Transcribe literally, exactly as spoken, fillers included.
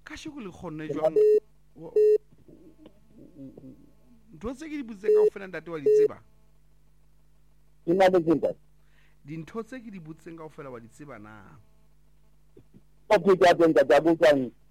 ka sheko le khonne jwang ntho tse ke di butseng ka ofela ntate wa di tseba ina le tsinta dintho tse ke di butseng ka ofela wa di tseba na okay ka teng ka tsa butsang